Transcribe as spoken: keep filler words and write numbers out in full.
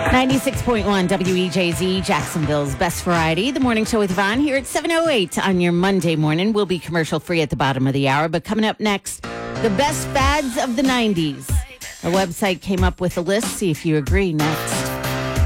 ninety-six point one W E J Z, Jacksonville's best variety. The morning show with Yvonne here at seven oh eight on your Monday morning. We'll be commercial free at the bottom of the hour, but coming up next, the best fads of the nineties. Our website came up with a list. See if you agree next.